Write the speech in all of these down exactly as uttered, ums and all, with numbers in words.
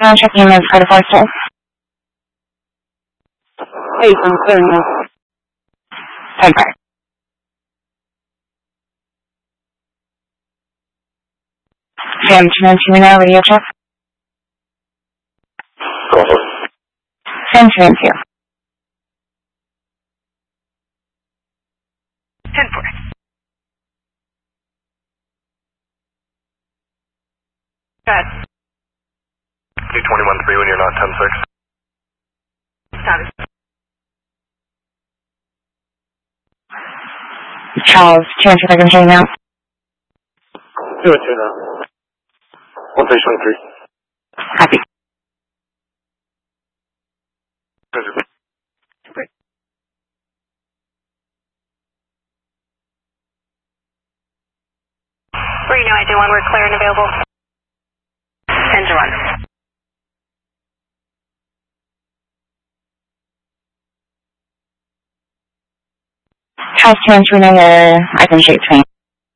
I'm checking in for the Forster. Hey, I'm clearing now. ten four. Sam two two now, radio check. Go ahead. Sam two two. ten four. Got two twenty-one three when you're not ten six. status. Charles two two seconds right now. two and two now. one three twenty-three. Copy. Reno I D one, we're clear and available. Engine one. Charles two two now, uh, I can shoot train.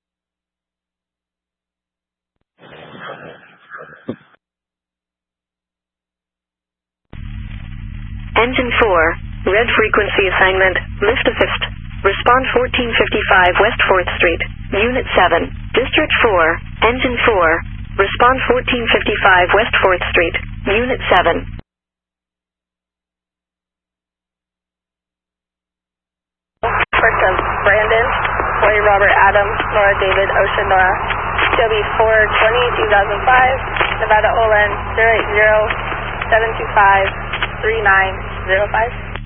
Engine four, red frequency assignment, lift assist. Respond fourteen fifty-five West fourth Street, Unit seven, District four, Engine four, respond fourteen fifty-five West fourth Street, Unit seven. First of Brandon, Boy Robert Adam, Nora David, Ocean Nora, T W four twenty two thousand five, Nevada Olin zero eight zero seven two five three nine zero five.